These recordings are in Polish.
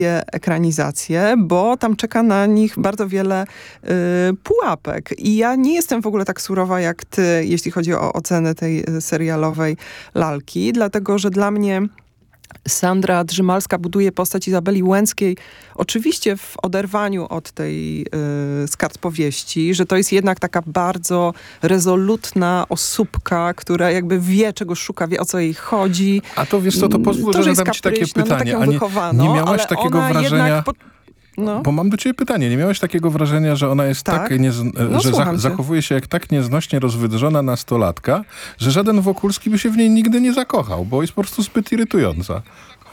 ekranizację, bo tam czeka na nich bardzo wiele pułapek. I ja nie jestem w ogóle tak surowa jak ty, jeśli chodzi o ocenę tej serialowej lalki, dlatego że dla mnie Sandra Drzymalska buduje postać Izabeli Łęckiej oczywiście w oderwaniu od tej z kart powieści, że to jest jednak taka bardzo rezolutna osóbka, która jakby wie, czego szuka, wie, o co jej chodzi. A to wiesz co, to pozwól, że zadam ci takie pytanie. Tak nie miałaś takiego wrażenia... Bo mam do ciebie pytanie. Nie miałeś takiego wrażenia, że ona jest że zachowuje się jak tak nieznośnie rozwydrzona nastolatka, że żaden Wokulski by się w niej nigdy nie zakochał, bo jest po prostu zbyt irytująca?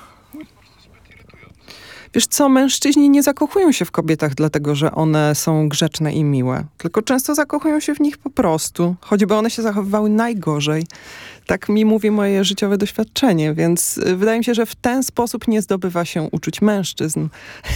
Wiesz co, mężczyźni nie zakochują się w kobietach dlatego, że one są grzeczne i miłe. Tylko często zakochują się w nich po prostu. Choćby one się zachowywały najgorzej. Tak mi mówi moje życiowe doświadczenie, więc wydaje mi się, że w ten sposób nie zdobywa się uczuć mężczyzn.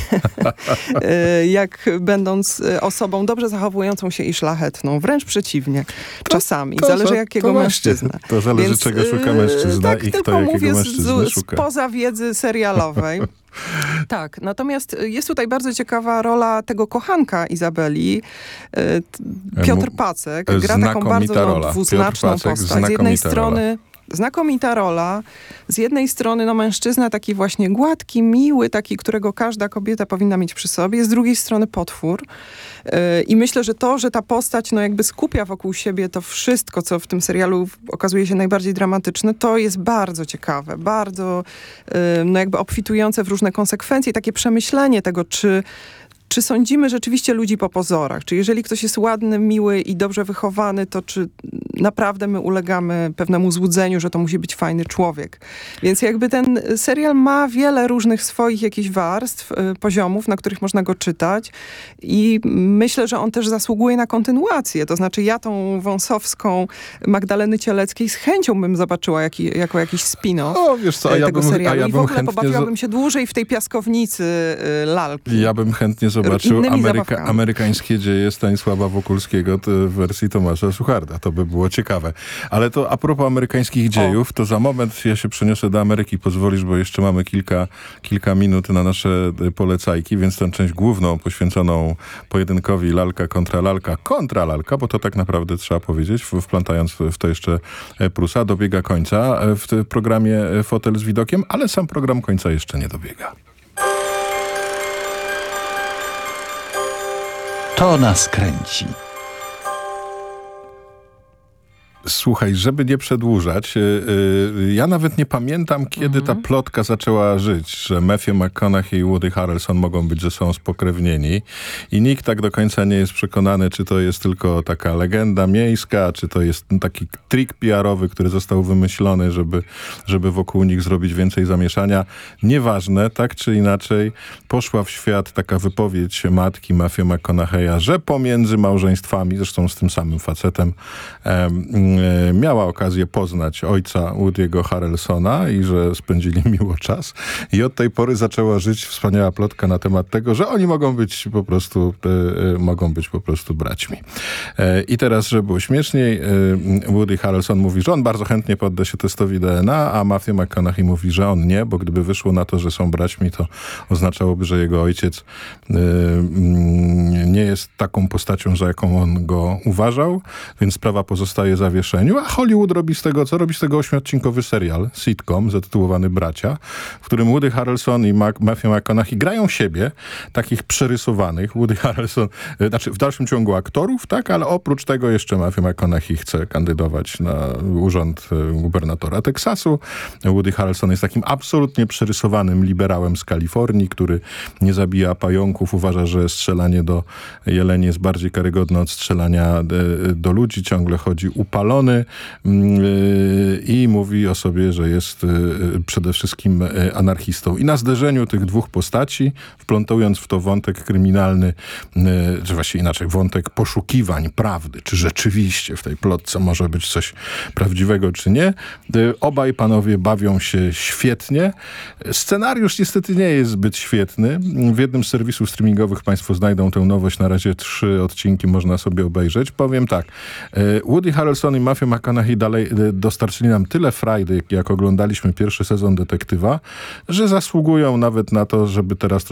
Jak będąc osobą dobrze zachowującą się i szlachetną. Wręcz przeciwnie. Czasami. Zależy jakiego mężczyznę. To zależy, więc, czego szuka mężczyzna i kto jakiego mężczyzny szuka. Spoza wiedzy serialowej. Tak, natomiast jest tutaj bardzo ciekawa rola tego kochanka Izabeli, Piotr Pacek. Gra taką bardzo dwuznaczną postać. Z jednej strony znakomita rola. Z jednej strony mężczyzna taki właśnie gładki, miły, taki, którego każda kobieta powinna mieć przy sobie. Z drugiej strony potwór. I myślę, że to, że ta postać jakby skupia wokół siebie to wszystko, co w tym serialu okazuje się najbardziej dramatyczne, to jest bardzo ciekawe. Bardzo jakby obfitujące w różne konsekwencje. Takie przemyślenie tego, czy sądzimy rzeczywiście ludzi po pozorach? Czy jeżeli ktoś jest ładny, miły i dobrze wychowany, to czy naprawdę my ulegamy pewnemu złudzeniu, że to musi być fajny człowiek? Więc jakby ten serial ma wiele różnych swoich jakichś warstw, poziomów, na których można go czytać i myślę, że on też zasługuje na kontynuację. To znaczy ja tą wąsowską Magdaleny Cieleckiej z chęcią bym zobaczyła jako jakiś spin-off tego serialu. I w ogóle pobawiłabym się dłużej w tej piaskownicy lalki. Ja bym chętnie zobaczył amerykańskie dzieje Stanisława Wokulskiego w wersji Tomasza Sucharda. To by było ciekawe. Ale to a propos amerykańskich dziejów, to za moment ja się przeniosę do Ameryki, pozwolisz, bo jeszcze mamy kilka minut na nasze polecajki, więc tę część główną poświęconą pojedynkowi lalka, bo to tak naprawdę trzeba powiedzieć, wplątając w to jeszcze Prusa, dobiega końca w programie Fotel z widokiem, ale sam program końca jeszcze nie dobiega. To nas kręci. Słuchaj, żeby nie przedłużać, ja nawet nie pamiętam, kiedy ta plotka zaczęła żyć, że Matthew McConaughey i Woody Harrelson mogą być ze sobą spokrewnieni i nikt tak do końca nie jest przekonany, czy to jest tylko taka legenda miejska, czy to jest taki trik PR-owy, który został wymyślony, żeby wokół nich zrobić więcej zamieszania. Nieważne, tak czy inaczej, poszła w świat taka wypowiedź matki Matthew McConaughey'a, że pomiędzy małżeństwami, zresztą z tym samym facetem, miała okazję poznać ojca Woody'ego Harrelsona i że spędzili miło czas. I od tej pory zaczęła żyć wspaniała plotka na temat tego, że oni mogą być po prostu braćmi. I teraz, żeby było śmieszniej, Woody Harrelson mówi, że on bardzo chętnie podda się testowi DNA, a Matthew McConaughey mówi, że on nie, bo gdyby wyszło na to, że są braćmi, to oznaczałoby, że jego ojciec nie jest taką postacią, za jaką on go uważał, więc sprawa pozostaje zawieszona. A Hollywood robi z tego, co robi z tego 8-odcinkowy serial, sitcom, zatytułowany Bracia, w którym Woody Harrelson i Matthew McConaughey grają siebie, takich przerysowanych. Woody Harrelson, znaczy w dalszym ciągu aktorów, tak, ale oprócz tego jeszcze Matthew McConaughey chce kandydować na urząd gubernatora Teksasu. Woody Harrelson jest takim absolutnie przerysowanym liberałem z Kalifornii, który nie zabija pająków, uważa, że strzelanie do jeleni jest bardziej karygodne od strzelania do ludzi, ciągle chodzi upalony i mówi o sobie, że jest przede wszystkim anarchistą. I na zderzeniu tych dwóch postaci, wplątując w to wątek kryminalny, czy właściwie inaczej, wątek poszukiwań prawdy, czy rzeczywiście w tej plotce może być coś prawdziwego, czy nie, obaj panowie bawią się świetnie. Scenariusz niestety nie jest zbyt świetny. W jednym z serwisów streamingowych państwo znajdą tę nowość. Na razie 3 odcinki można sobie obejrzeć. Powiem tak, Woody Harrelson i Matthew McConaughey dalej dostarczyli nam tyle frajdy, jak oglądaliśmy pierwszy sezon Detektywa, że zasługują nawet na to, żeby teraz